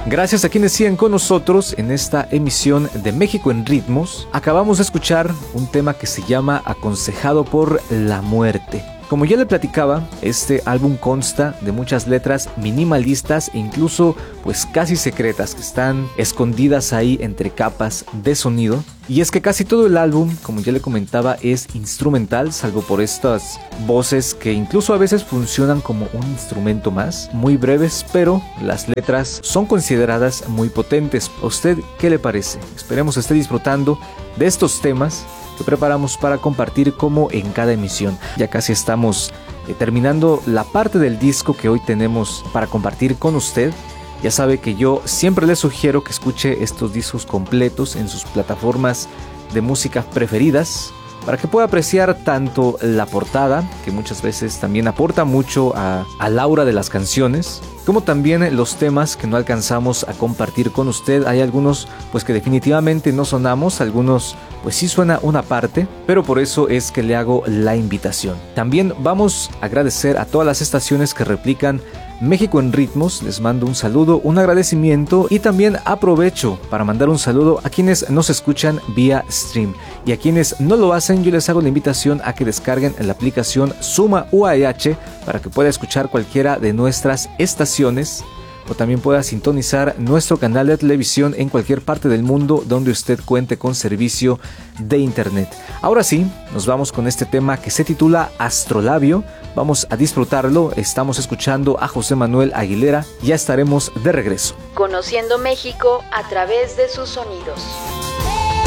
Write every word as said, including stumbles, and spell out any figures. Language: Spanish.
Gracias a quienes siguen con nosotros en esta emisión de México en Ritmos. Acabamos de escuchar un tema que se llama Aconsejado por la Muerte. Como ya le platicaba, este álbum consta de muchas letras minimalistas e incluso pues casi secretas que están escondidas ahí entre capas de sonido. Y es que casi todo el álbum, como ya le comentaba, es instrumental, salvo por estas voces que incluso a veces funcionan como un instrumento más, muy breves, pero las letras son consideradas muy potentes. ¿A usted qué le parece? Esperemos esté disfrutando de estos temas que preparamos para compartir como en cada emisión. Ya casi estamos eh, terminando la parte del disco que hoy tenemos para compartir con usted. Ya sabe que yo siempre le sugiero que escuche estos discos completos en sus plataformas de música preferidas para que pueda apreciar tanto la portada, que muchas veces también aporta mucho a, al aura de las canciones, como también los temas que no alcanzamos a compartir con usted. Hay algunos pues que definitivamente no sonamos, algunos pues sí suena una parte, pero por eso es que le hago la invitación. También vamos a agradecer a todas las estaciones que replican México en Ritmos. Les mando un saludo, un agradecimiento y también aprovecho para mandar un saludo a quienes nos escuchan vía stream, y a quienes no lo hacen yo les hago la invitación a que descarguen la aplicación Suma U A H para que pueda escuchar cualquiera de nuestras estaciones, o también pueda sintonizar nuestro canal de televisión en cualquier parte del mundo donde usted cuente con servicio de internet. Ahora sí, nos vamos con este tema que se titula Astrolabio. Vamos a disfrutarlo. Estamos escuchando a José Manuel Aguilera. Ya estaremos de regreso. Conociendo México a través de sus sonidos.